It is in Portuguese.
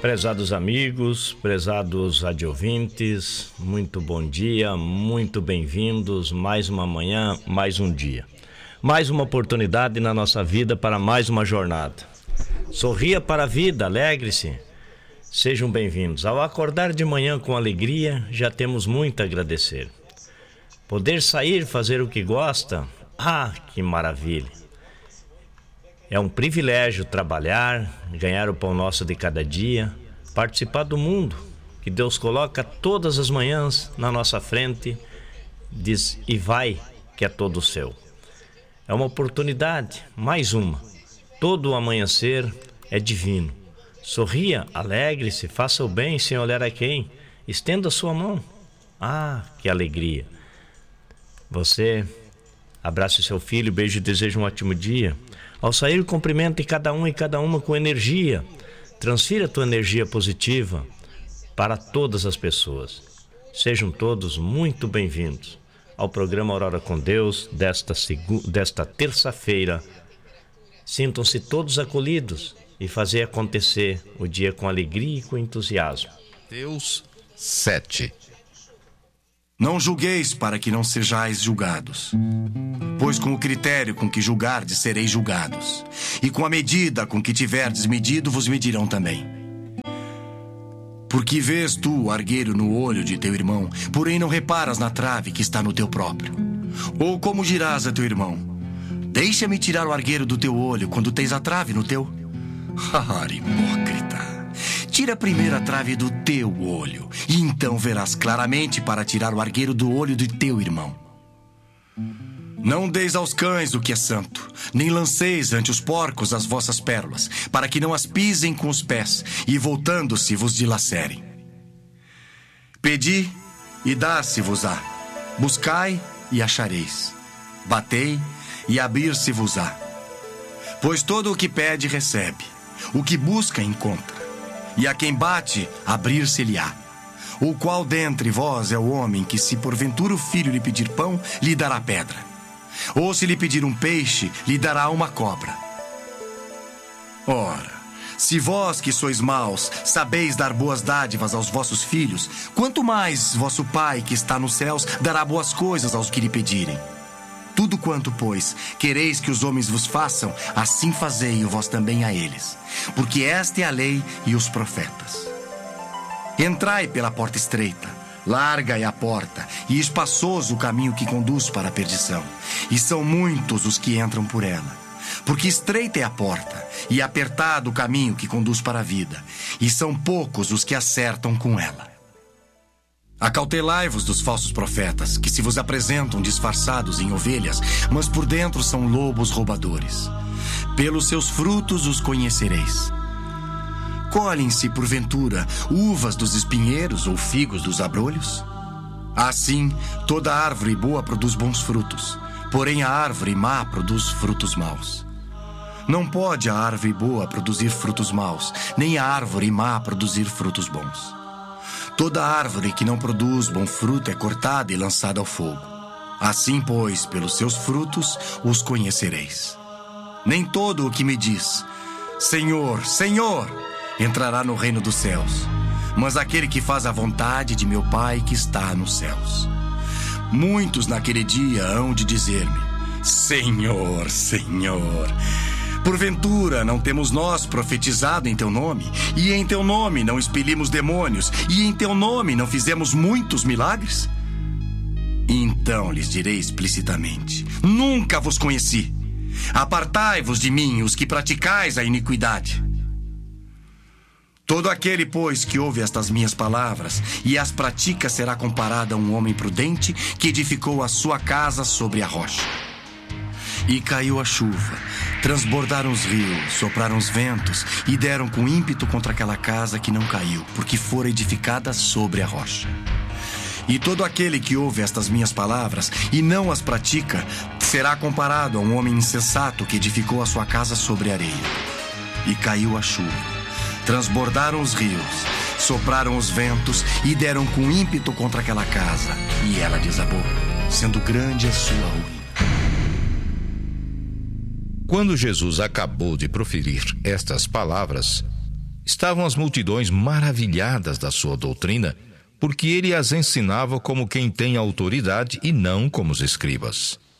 Prezados amigos, prezados radiovintes, muito bom dia, muito bem-vindos. Mais uma manhã, mais um dia. Mais uma oportunidade na nossa vida para mais uma jornada. Sorria para a vida, alegre-se. Sejam bem-vindos. Ao acordar de manhã com alegria, já temos muito a agradecer. Poder sair, fazer o que gosta, que maravilha. É um privilégio trabalhar, ganhar o pão nosso de cada dia, participar do mundo que Deus coloca todas as manhãs na nossa frente, diz e vai, que é todo seu. É uma oportunidade, mais uma. Todo o amanhecer é divino. Sorria, alegre-se, faça o bem sem olhar a quem. Estenda a sua mão. Que alegria. Você abrace seu filho, beijo e deseja um ótimo dia. Ao sair, cumprimente cada um e cada uma com energia. Transfira a tua energia positiva para todas as pessoas. Sejam todos muito bem-vindos ao programa Aurora com Deus desta terça-feira. Sintam-se todos acolhidos e fazer acontecer o dia com alegria e com entusiasmo. Mateus 7. Não julgueis para que não sejais julgados, pois com o critério com que julgardes sereis julgados, e com a medida com que tiverdes medido vos medirão também. Porque vês tu o argueiro no olho de teu irmão, porém não reparas na trave que está no teu próprio? Ou como dirás a teu irmão: deixa-me tirar o argueiro do teu olho, quando tens a trave no teu? Hipócrita! Tira primeiro a trave do teu olho, e então verás claramente para tirar o argueiro do olho do teu irmão. Não deis aos cães o que é santo, nem lanceis ante os porcos as vossas pérolas, para que não as pisem com os pés, e voltando-se vos dilacerem. Pedi, e dá-se-vos-á. Buscai, e achareis. Batei, e abrir-se-vos-á. Pois todo o que pede, recebe. O que busca, encontra. E a quem bate, abrir-se-lhe-á. O qual dentre vós é o homem que, se porventura o filho lhe pedir pão, lhe dará pedra? Ou se lhe pedir um peixe, lhe dará uma cobra? Ora, se vós que sois maus, sabeis dar boas dádivas aos vossos filhos, quanto mais vosso Pai que está nos céus dará boas coisas aos que lhe pedirem. Tudo quanto, pois, quereis que os homens vos façam, assim fazei-o vós também a eles. Porque esta é a lei e os profetas. Entrai pela porta estreita, larga é a porta, e espaçoso o caminho que conduz para a perdição. E são muitos os que entram por ela. Porque estreita é a porta, e apertado o caminho que conduz para a vida, e são poucos os que acertam com ela. Acautelai-vos dos falsos profetas, que se vos apresentam disfarçados em ovelhas, mas por dentro são lobos roubadores. Pelos seus frutos os conhecereis. Colhem-se, porventura, uvas dos espinheiros ou figos dos abrolhos? Assim, toda árvore boa produz bons frutos, porém a árvore má produz frutos maus. Não pode a árvore boa produzir frutos maus, nem a árvore má produzir frutos bons. Toda árvore que não produz bom fruto é cortada e lançada ao fogo. Assim, pois, pelos seus frutos os conhecereis. Nem todo o que me diz, Senhor, Senhor, entrará no reino dos céus, mas aquele que faz a vontade de meu Pai que está nos céus. Muitos naquele dia hão de dizer-me: Senhor, Senhor, porventura não temos nós profetizado em teu nome, e em teu nome não expelimos demônios, e em teu nome não fizemos muitos milagres? Então lhes direi explicitamente: nunca vos conheci. Apartai-vos de mim, os que praticais a iniquidade. Todo aquele, pois, que ouve estas minhas palavras e as pratica será comparado a um homem prudente que edificou a sua casa sobre a rocha. E caiu a chuva, transbordaram os rios, sopraram os ventos e deram com ímpeto contra aquela casa que não caiu, porque fora edificada sobre a rocha. E todo aquele que ouve estas minhas palavras e não as pratica será comparado a um homem insensato que edificou a sua casa sobre a areia. E caiu a chuva, transbordaram os rios, sopraram os ventos e deram com ímpeto contra aquela casa, e ela desabou, sendo grande a sua ruína. Quando Jesus acabou de proferir estas palavras, Estavam as multidões maravilhadas da sua doutrina, porque ele as ensinava como quem tem autoridade e não como os escribas.